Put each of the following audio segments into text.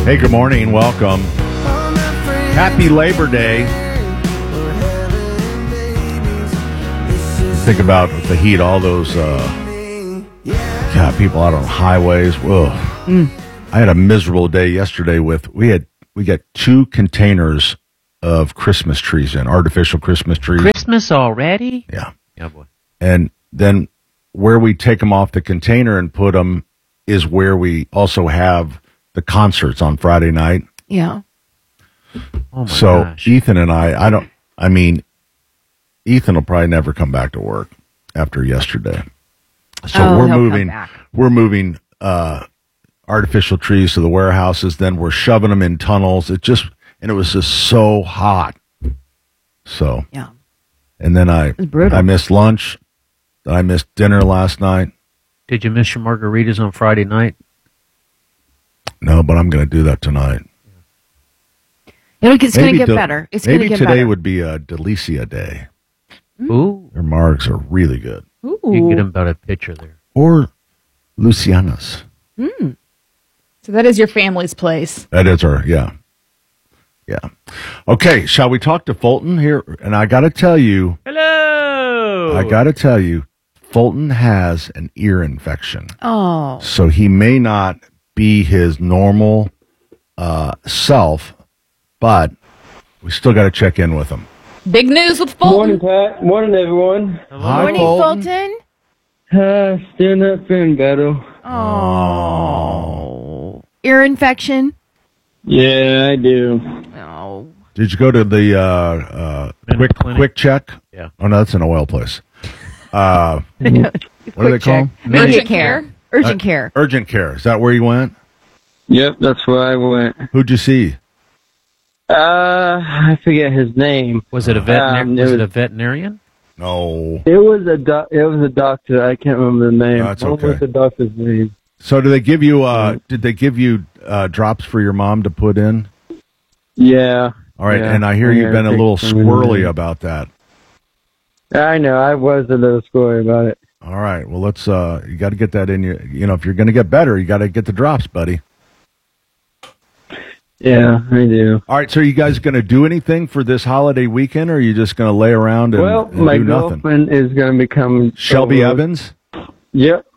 Hey, good morning. Welcome. Happy Labor Day. Think about the heat, all those people out on highways. Whoa. I had a miserable day yesterday we got 2 containers of Christmas trees in, artificial Christmas trees. Christmas already? Yeah. Yeah, boy. And then where we take them off the container and put them is where we also have the concerts on Friday night. Yeah. Oh my So gosh. Ethan and Ethan will probably never come back to work after yesterday. So he'll come back. we're moving artificial trees to the warehouses. Then we're shoving them in tunnels. It was just so hot. So Yeah. and then was brutal. I missed lunch. I missed dinner last night. Did you miss your margaritas on Friday night? No, but I'm going to do that tonight. It's going to get Del- better. It's going to maybe get today better. would be a Delicia day. Ooh. Their margs are really good. Ooh. You can get them about a pitcher there. Or Luciana's. So that is your family's place. That is yeah. Okay, shall we talk to Fulton here? And I got to tell you, Fulton has an ear infection. Oh. So he may not be his normal self, but we still got to check in with him. Big news with Morning, Fulton. Pat. Morning, everyone. Hi, Morning, Fulton. Still not feeling better. Oh. Ear infection? Yeah, I do. Oh. Did you go to the Clinic. quick check? Yeah. Oh, no, that's an oil place. What do they call them? Urgent care. Urgent care. Urgent care. Is that where you went? Yep, that's where I went. Who'd you see? I forget his name. Was it a veterinarian? No. It was a doctor. I can't remember the name. That's What okay. was the doctor's name? So did they give you drops for your mom to put in? Yeah. All right, Yeah. and I hear you've been a little I remember squirrely that. about that. I know. I was a little squirrely about it. All right, well, let's, you got to get that in you. You know, if you're going to get better, you got to get the drops, buddy. Yeah, I do. All right, so are you guys going to do anything for this holiday weekend, or are you just going to lay around and, Well, and my do nothing? girlfriend is going to be coming. Shelby over. Evans? Yep.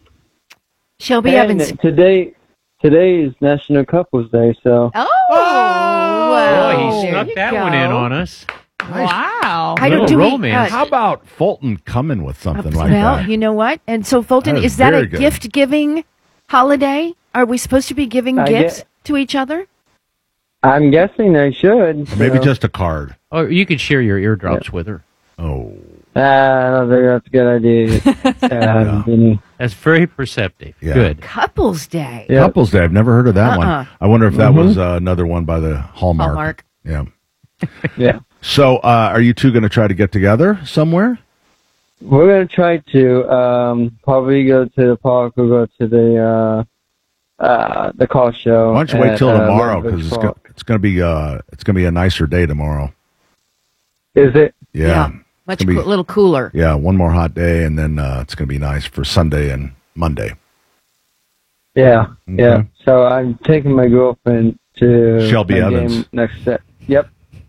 Shelby And Evans. today is National Couples Day, so. Oh. Boy, Wow. he snuck that one in on us. Wow. I don't Little do we- romance. How about Fulton coming with something like well, that? you know what? And so, Fulton, That is is that very a good. gift-giving holiday? Are we supposed to be giving I gifts get- to each other? I'm guessing I should. Maybe so. just a card. Or you could share your eardrops with her. Oh. I don't think that's a good idea. Vinny. That's very perceptive. Yeah. Good. Couples Day. Yeah. Couples Day. I've never heard of that one. I wonder if that was another one by the Hallmark. Hallmark. Yeah. Yeah. So, are you two going to try to get together somewhere? We're going to try to probably go to the park or go to the car show. Why don't you wait till tomorrow, Redbridge because Park. it's going to be a nicer day tomorrow. Is it? Yeah. Much It's gonna be- little cooler. Yeah, one more hot day, and then it's going to be nice for Sunday and Monday. Yeah. Okay. Yeah. So I'm taking my girlfriend to Shelby my Evans. game next Yep.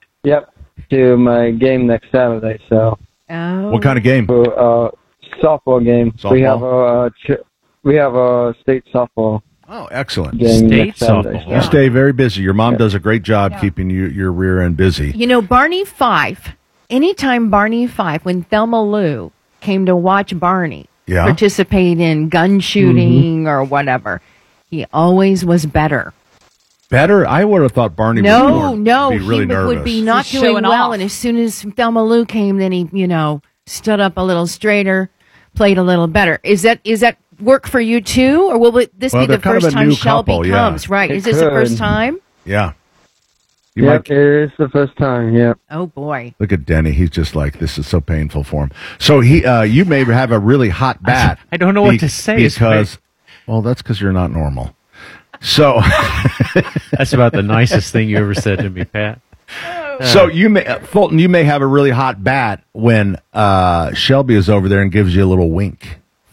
To my game next Saturday. So Oh. What kind of game? for softball game. Softball? We have a state softball Oh, excellent. game State next Saturday. softball. You Yeah. stay very busy. Your mom does a great job keeping your rear end busy. You know, Barney Fife, anytime Barney Fife, when Thelma Lou came to watch Barney Yeah. participate in gun shooting or whatever, he always was better. Better? I would have thought Barney would be really he nervous. would be not Just doing showing well. off. And as soon as Thelma Lou came, then he, stood up a little straighter, played a little better. Is that work for you too, or will this Well, be they're the kind of first a time new Shelby couple, yeah. comes? Right? It Is this the first could. time? Yeah. You Yep, might it is the first time. Yeah. Oh boy! look at Denny. He's just like, this is so painful for him. So you may have a really hot bat. I don't know what to say. because, well, that's because you're not normal. So, That's about the nicest thing you ever said to me, Pat. so Fulton, you may have a really hot bat when Shelby is over there and gives you a little wink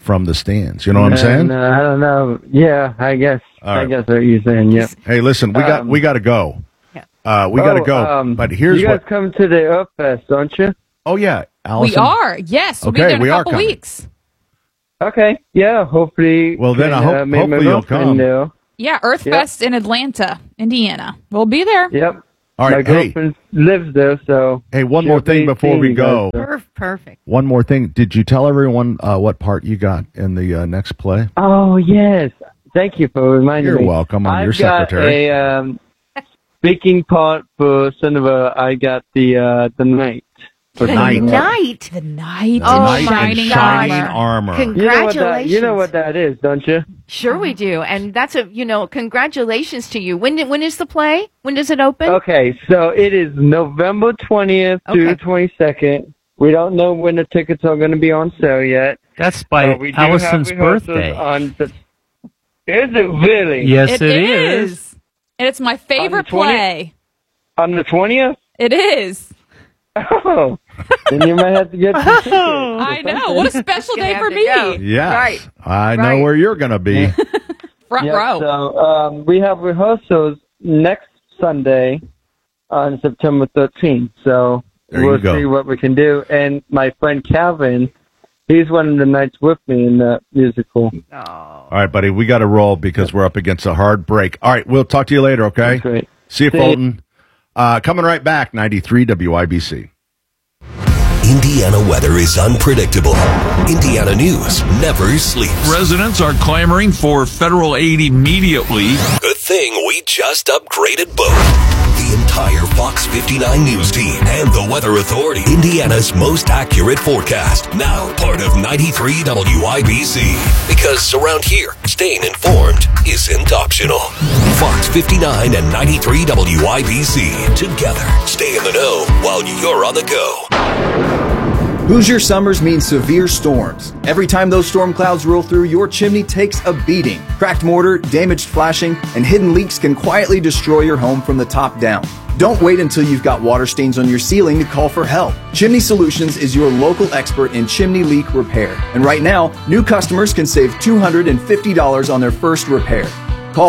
from the stands. You know what I'm saying? I don't know. Yeah, I guess. All right. I guess what you're saying. Yep. Hey, listen, we got to go. Yeah. We got to go. But here's you guys what. come to the Up Fest, don't you? Oh yeah, Allison. We are. Yes. We'll be Okay, there in we a are couple coming. weeks. Okay. Yeah. Hopefully. Well, then I hope maybe my hopefully you'll girlfriend come. know. Yeah, Earthfest in Atlanta, Indiana. We'll be there. Yep. All right. My Hey, girlfriend lives there, so. one more she'll thing be before seeing we you guys, go. so. Perfect. One more thing. Did you tell everyone what part you got in the next play? Oh yes. Thank you for reminding You're me. welcome. I'm your I've got secretary. a speaking part for Cinema. I got the night. For The night. Cinema. Night. The night Oh, in my shining gosh. armor. armor. Congratulations. You know what that is, don't you? Sure we do. And that's congratulations to you. When is the play? When does it open? Okay, so it is November 20th to Okay. 22nd. We don't know when the tickets are going to be on sale yet. That's by We do Allison's have rehearsals birthday. On the, is it really? Yes, It is. And it's my favorite 20th? play. On the 20th? It is. Oh, then you might have to get some tickets. I know. What a special Gonna day have for to me. go. Yes. Right. I know Right. where you're going to be. Front Yep, row. So we have rehearsals next Sunday on September 13th. So There you we'll go. see what we can do. And my friend Calvin, he's one of the nights with me in the musical. Oh. All right, buddy. We got to roll because we're up against a hard break. All right. We'll talk to you later, okay? That's great. See you, See you. Fulton. Coming right back, 93 WIBC. Indiana weather is unpredictable. Indiana news never sleeps. Residents are clamoring for federal aid immediately. Good thing we just upgraded both. The entire Fox 59 News team and the Weather Authority. Indiana's most accurate forecast. Now part of 93 WIBC. Because around here, staying informed isn't optional. Fox 59 and 93 WIBC. Together, stay in the know while you're on the go. Hoosier summers mean severe storms. Every time those storm clouds roll through, your chimney takes a beating. Cracked mortar, damaged flashing, and hidden leaks can quietly destroy your home from the top down. Don't wait until you've got water stains on your ceiling to call for help. Chimney Solutions is your local expert in chimney leak repair. And right now, new customers can save $250 on their first repair. Call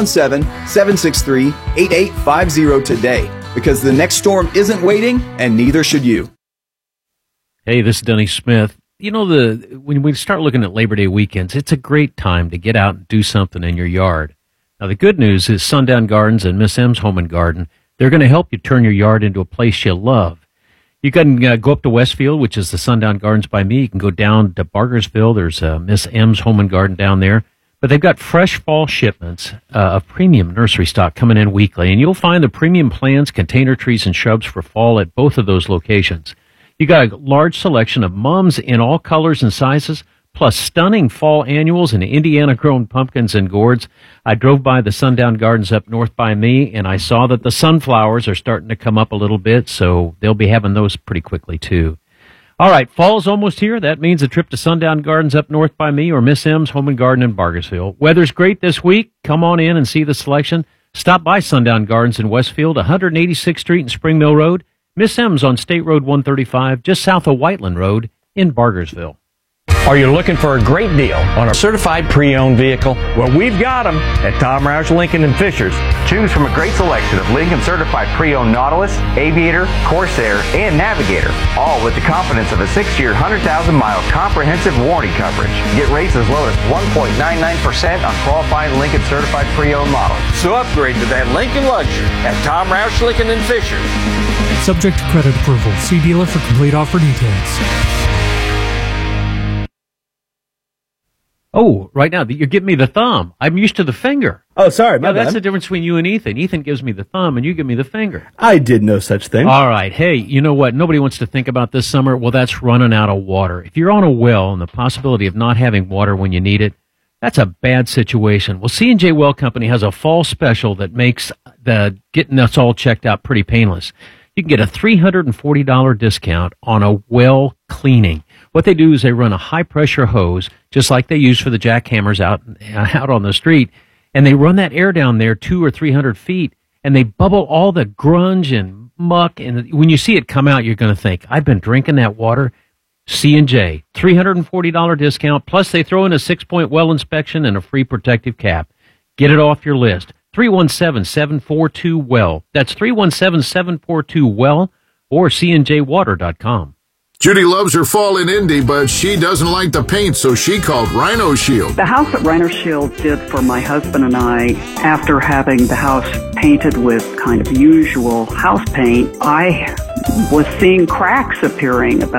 317-763-8850 today, because the next storm isn't waiting, and neither should you. Hey, this is Denny Smith. You know, when we start looking at Labor Day weekends, it's a great time to get out and do something in your yard. Now, the good news is Sundown Gardens and Miss M's Home and Garden, they're going to help you turn your yard into a place you love. You can go up to Westfield, which is the Sundown Gardens by me. You can go down to Bargersville. There's Miss M's Home and Garden down there. But they've got fresh fall shipments of premium nursery stock coming in weekly. And you'll find the premium plants, container trees, and shrubs for fall at both of those locations. You got a large selection of mums in all colors and sizes, plus stunning fall annuals and Indiana-grown pumpkins and gourds. I drove by the Sundown Gardens up north by me, and I saw that the sunflowers are starting to come up a little bit, so they'll be having those pretty quickly, too. All right, fall's almost here. That means a trip to Sundown Gardens up north by me or Miss M's Home and Garden in Bargersville. Weather's great this week. Come on in and see the selection. Stop by Sundown Gardens in Westfield, 186th Street and Spring Mill Road. Miss M's on State Road 135, just south of Whiteland Road in Bargersville. Are you looking for a great deal on a certified pre-owned vehicle? Well, we've got them at Tom Roush Lincoln and Fishers. Choose from a great selection of Lincoln certified pre-owned Nautilus, Aviator, Corsair, and Navigator, all with the confidence of a 6-year, 100,000-mile comprehensive warranty coverage. Get rates as low as 1.99% on qualifying Lincoln certified pre-owned models. So upgrade to that Lincoln luxury at Tom Roush Lincoln and Fishers. Subject to credit approval. See dealer for complete offer details. Oh, right now, you're giving me the thumb. I'm used to the finger. Oh, sorry, my That's bad. the difference between you and Ethan. Ethan gives me the thumb, and you give me the finger. I did no such thing. All right. Hey, you know what? Nobody wants to think about this summer. Well, that's running out of water. If you're on a well and the possibility of not having water when you need it, that's a bad situation. Well, C&J Well Company has a fall special that makes the getting us all checked out pretty painless. You can get a $340 discount on a well cleaning. What they do is they run a high-pressure hose, just like they use for the jackhammers out on the street, and they run that air down there 200 or 300 feet, and they bubble all the grunge and muck. And when you see it come out, you're going to think, I've been drinking that water. C&J, $340 discount, plus they throw in a 6-point well inspection and a free protective cap. Get it off your list. 317-742-WELL. That's 317-742-WELL or cnjwater.com. Judy loves her fall in Indy, but she doesn't like the paint, so she called Rhino Shield. The house that Rhino Shield did for my husband and I, after having the house painted with kind of usual house paint, I was seeing cracks appearing about